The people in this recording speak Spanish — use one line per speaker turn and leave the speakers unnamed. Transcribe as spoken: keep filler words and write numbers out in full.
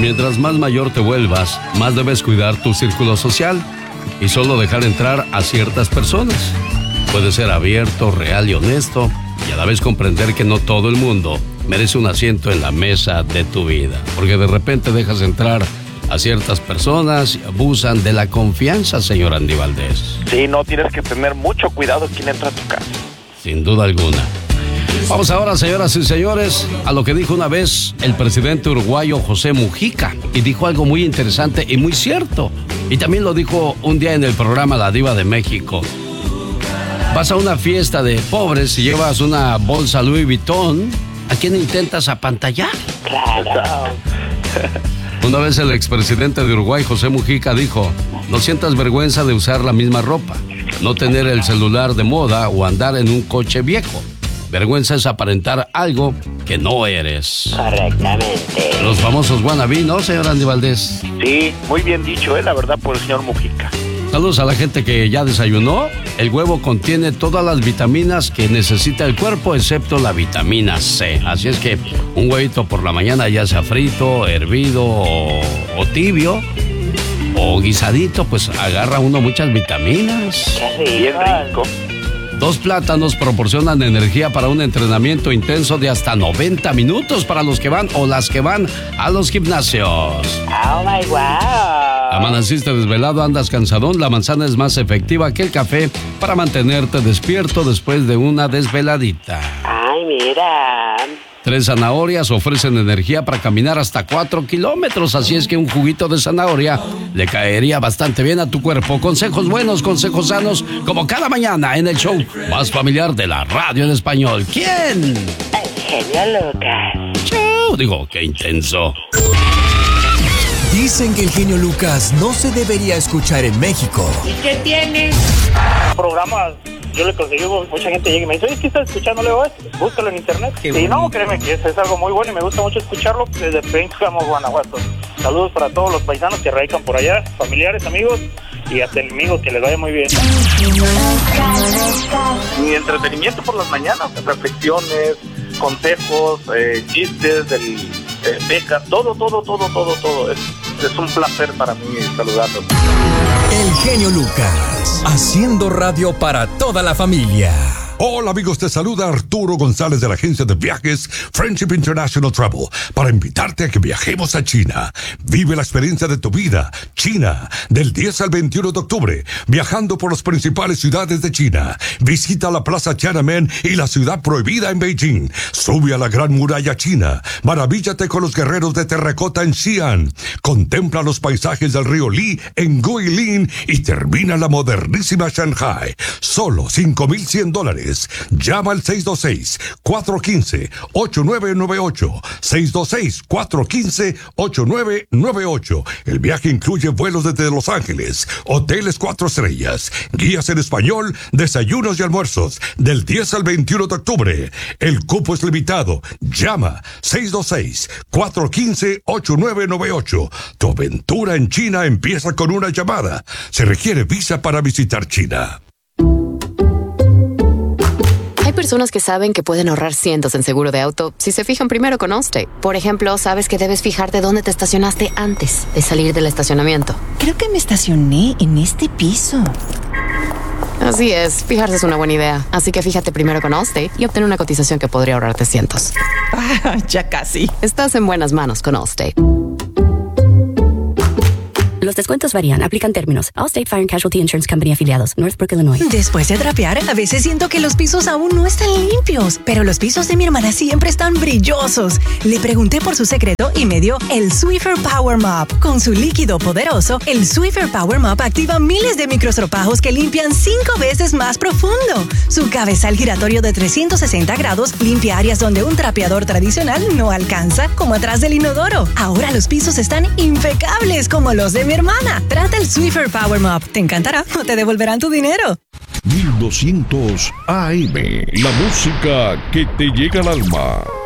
mientras más mayor te vuelvas, más debes cuidar tu círculo social y solo dejar entrar a ciertas personas. Puede ser abierto, real y honesto, y a la vez comprender que no todo el mundo merece un asiento en la mesa de tu vida, porque de repente dejas entrar a ciertas personas y abusan de la confianza, señor Andy Valdés.
Sí, no, tienes que tener mucho cuidado quién entra a tu casa.
Sin duda alguna. Vamos ahora, señoras y señores, a lo que dijo una vez el presidente uruguayo José Mujica, y dijo algo muy interesante y muy cierto, y también lo dijo un día en el programa La Diva de México. Vas a una fiesta de pobres y llevas una bolsa Louis Vuitton, ¿a quién intentas apantallar?
Claro.
Una vez el expresidente de Uruguay, José Mujica, dijo: no sientas vergüenza de usar la misma ropa, no tener el celular de moda o andar en un coche viejo. Vergüenza es aparentar algo que no eres.
Correctamente.
Los famosos wannabe, ¿no, señor Andy Valdés?
Sí, muy bien dicho, ¿eh? La verdad, por el señor Mujica.
Saludos a la gente que ya desayunó. El huevo contiene todas las vitaminas que necesita el cuerpo, excepto la vitamina C. Así es que un huevito por la mañana, ya sea frito, hervido o, o tibio o guisadito, pues agarra uno muchas vitaminas.
Qué rico.
Bien rico.
Dos plátanos proporcionan energía para un entrenamiento intenso de hasta noventa minutos para los que van o las que van a los gimnasios.
Oh my wow.
Amaneciste desvelado, andas cansadón, la manzana es más efectiva que el café para mantenerte despierto después de una desveladita.
Ay, mira.
Tres zanahorias ofrecen energía para caminar hasta cuatro kilómetros, así es que un juguito de zanahoria le caería bastante bien a tu cuerpo. Consejos buenos, consejos sanos, como cada mañana en el show más familiar de la radio en español. ¿Quién?
El genio Lucas.
Show. Digo, qué intenso.
Dicen que el genio Lucas no se debería escuchar en México.
¿Y qué tiene?
Programas, yo le conseguí, mucha gente llega y me dice, oye, ¿qué estás escuchando, Leo? Búscalo en internet.
Qué
y
bueno.
no, créeme que es, es algo muy bueno y me gusta mucho escucharlo desde Pénjamo, Guanajuato. Saludos para todos los paisanos que radican por allá, familiares, amigos y hasta enemigos, que les vaya muy bien. Mi entretenimiento por las mañanas, reflexiones, consejos, eh, chistes, del, eh, becas, todo, todo, todo, todo, todo. Es, es un placer para mí saludarlos.
El genio Lucas, haciendo radio para toda la familia.
Hola amigos, te saluda Arturo González de la agencia de viajes Friendship International Travel para invitarte a que viajemos a China. Vive la experiencia de tu vida. China, del diez al veintiuno de octubre, viajando por las principales ciudades de China. Visita la Plaza Tiananmen y la ciudad prohibida en Beijing. Sube a la Gran Muralla China. Maravíllate con los guerreros de terracota en Xi'an. Contempla los paisajes del río Li en Guilin y termina en la modernísima Shanghai. Solo cinco mil cien dólares. Llama al seis dos seis, cuatro uno cinco, ocho nueve nueve ocho. seis dos seis, cuatro uno cinco, ocho nueve nueve ocho. El viaje incluye vuelos desde Los Ángeles, hoteles cuatro estrellas, guías en español, desayunos y almuerzos, del diez al veintiuno de octubre. El cupo es limitado. Llama seis dos seis, cuatro uno cinco, ocho nueve nueve ocho. Tu aventura en China empieza con una llamada. Se requiere visa para visitar China.
Hay personas que saben que pueden ahorrar cientos en seguro de auto si se fijan primero con Allstate. Por ejemplo, sabes que debes fijarte dónde te estacionaste antes de salir del estacionamiento.
Creo que me estacioné en este piso.
Así es, fijarse es una buena idea. Así que fíjate primero con Allstate y obtén una cotización que podría ahorrarte cientos.
Ah, ya casi.
Estás en buenas manos con Allstate.
Los descuentos varían. Aplican términos. Allstate Fire and Casualty Insurance Company afiliados. Northbrook, Illinois.
Después de trapear, a veces siento que los pisos aún no están limpios, pero los pisos de mi hermana siempre están brillosos. Le pregunté por su secreto y me dio el Swiffer Power Mop. Con su líquido poderoso, el Swiffer Power Mop activa miles de microstropajos que limpian cinco veces más profundo. Su cabezal giratorio de trescientos sesenta grados limpia áreas donde un trapeador tradicional no alcanza, como atrás del inodoro. Ahora los pisos están impecables como los de mi hermana. Trata el Swiffer Power Mop. Te encantará o te devolverán tu dinero.
mil doscientos A M, la música que te llega al alma.